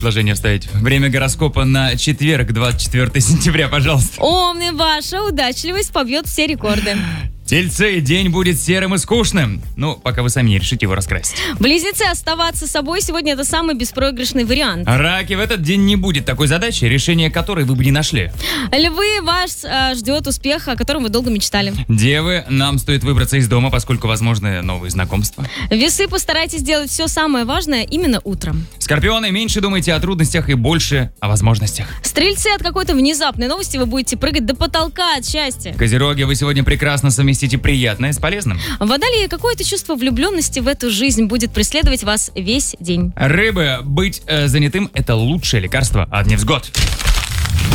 предложение вставить. Время гороскопа на четверг, 24 сентября, пожалуйста. Овны, ваша удачливость побьет все рекорды. Тельцы, день будет серым и скучным. Ну, пока вы сами не решите его раскрасить. Близнецы, оставаться собой сегодня это самый беспроигрышный вариант. Раки, в этот день не будет такой задачи, решение которой вы бы не нашли. Львы, вас ждет успех, о котором вы долго мечтали. Девы, нам стоит выбраться из дома, поскольку возможны новые знакомства. Весы, постарайтесь сделать все самое важное именно утром. Скорпионы, меньше думайте о трудностях и больше о возможностях. Стрельцы, от какой-то внезапной новости вы будете прыгать до потолка от счастья. Козероги, вы сегодня прекрасно совместите приятное с полезным. Водолеи, какое-то чувство влюбленности в эту жизнь будет преследовать вас весь день. Рыбы, быть занятым – это лучшее лекарство от невзгод.